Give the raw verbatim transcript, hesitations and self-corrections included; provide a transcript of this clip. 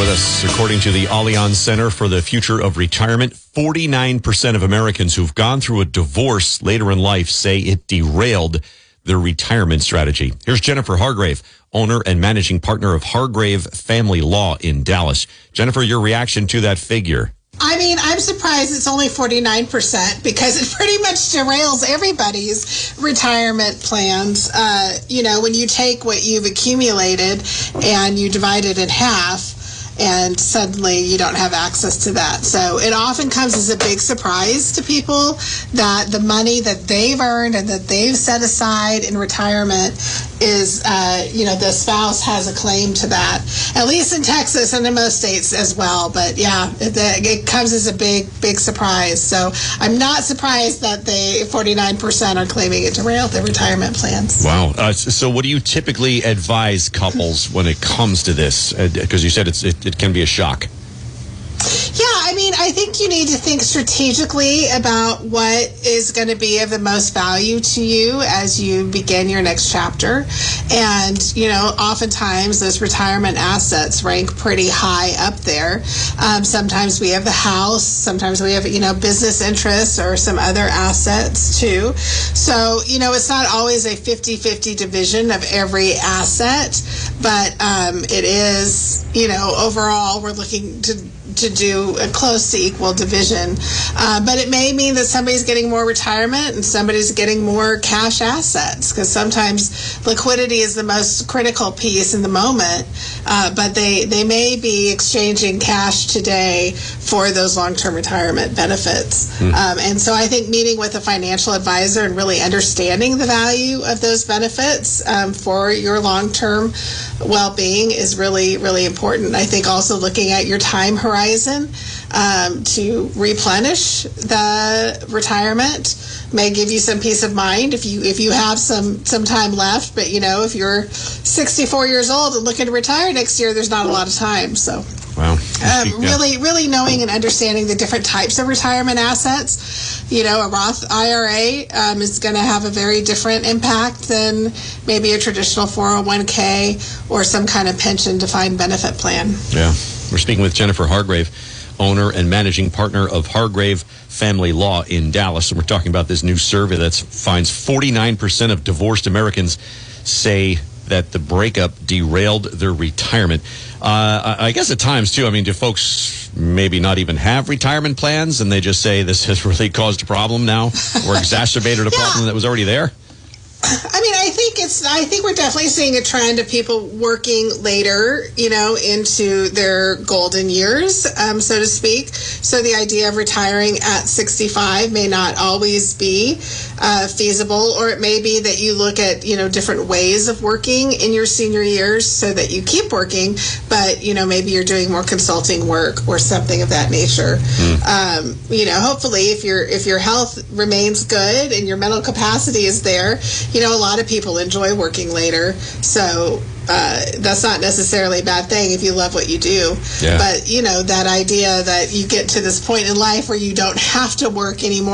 with us. According to the Allianz Center for the Future of Retirement, forty-nine percent of Americans who've gone through a divorce later in life say it derailed their retirement strategy. Here's Jennifer Hargrave, owner and managing partner of Hargrave Family Law in Dallas. Jennifer, your reaction to that figure? I mean, I'm surprised it's only forty-nine percent because it pretty much derails everybody's retirement plans. Uh, you know, when you take what you've accumulated and you divide it in half, and suddenly you don't have access to that. So it often comes as a big surprise to people that the money that they've earned and that they've set aside in retirement is, uh, you know, the spouse has a claim to that, at least in Texas and in most states as well. But yeah, it, it comes as a big, big surprise. So I'm not surprised that they forty-nine percent are claiming it derailed their retirement plans. Wow. Uh, so what do you typically advise couples when it comes to this? Because uh, you said it's, it, it can be a shock. Yeah, I mean, I think you need to think strategically about what is going to be of the most value to you as you begin your next chapter. And, you know, oftentimes those retirement assets rank pretty high up there. Um, sometimes we have the house, sometimes we have, you know, business interests or some other assets too. So, you know, it's not always a fifty-fifty division of every asset, but um, it is, you know, overall we're looking to to do a close to equal division. Uh, but it may mean that somebody's getting more retirement and somebody's getting more cash assets, because sometimes liquidity is the most critical piece in the moment, uh, but they, they may be exchanging cash today for those long-term retirement benefits. Mm. Um, and so I think meeting with a financial advisor and really understanding the value of those benefits um, for your long-term well-being is really, really important. I think also looking at your time horizon um, to replenish the retirement may give you some peace of mind if you if you have some some time left. But you know, if you're sixty-four years old and looking to retire next year, there's not a lot of time. So wow. Um, yeah. really, really knowing and understanding the different types of retirement assets. You know, a Roth I R A um, is going to have a very different impact than maybe a traditional four oh one k or some kind of pension defined benefit plan. Yeah. We're speaking with Jennifer Hargrave, owner and managing partner of Hargrave Family Law in Dallas. And we're talking about this new survey that finds forty-nine percent of divorced Americans say that the breakup derailed their retirement. Uh, I guess at times, too, I mean, do folks maybe not even have retirement plans and they just say this has really caused a problem now or exacerbated a yeah. problem that was already there? I mean, I think it's, I think we're definitely seeing a trend of people working later, you know, into their golden years, um, so to speak. So the idea of retiring at sixty-five may not always be uh, feasible, or it may be that you look at, you know, different ways of working in your senior years so that you keep working, but, you know, maybe you're doing more consulting work or something of that nature. Mm. Um, you know, hopefully if your, if your health remains good and your mental capacity is there, you know, a lot of people enjoy working later, so uh, that's not necessarily a bad thing if you love what you do. Yeah. But, you know, that idea that you get to this point in life where you don't have to work anymore